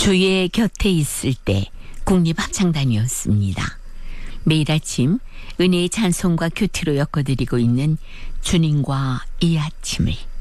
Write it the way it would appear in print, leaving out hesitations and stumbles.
주의 곁에 있을 때 국립합창단이었습니다. 매일 아침 은혜의 찬송과 큐티로 엮어드리고 있는 주님과 이 아침을